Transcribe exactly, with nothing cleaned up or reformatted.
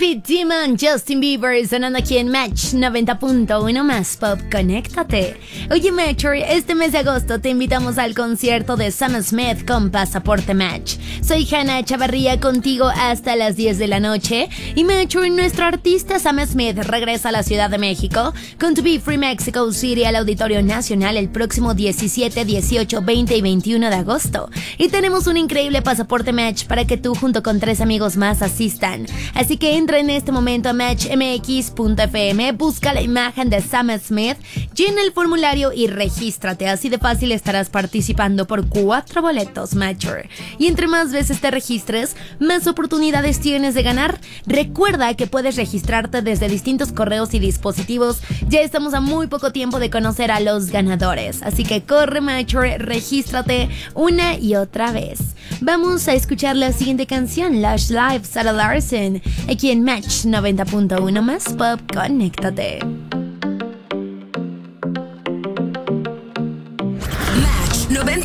Pete Demon, Justin Bieber sonando aquí en Match noventa punto uno más Pop. Conéctate. Oye Matcher, este mes de agosto te invitamos al concierto de Sam Smith con Pasaporte Match. Soy Hannah Chavarría contigo hasta las diez de la noche. Y Matcher, nuestro artista Sam Smith regresa a la Ciudad de México con To Be Free Mexico City al Auditorio Nacional el próximo diecisiete, dieciocho, veinte y veintiuno de agosto. Y tenemos un increíble Pasaporte Match para que tú junto con tres amigos más asistan. Así que entra en este momento a match m x punto f m, busca la imagen de Sam Smith, llena el formulario y regístrate. Así de fácil estarás participando por cuatro boletos, Matcher. Y entre más veces te registres, más oportunidades tienes de ganar. Recuerda que puedes registrarte desde distintos correos y dispositivos. Ya estamos a muy poco tiempo de conocer a los ganadores. Así que corre, Matcher, regístrate una y otra vez. Vamos a escuchar la siguiente canción, Lush Live, Sarah Larson, aquí en Match noventa punto uno más Pop. Conéctate.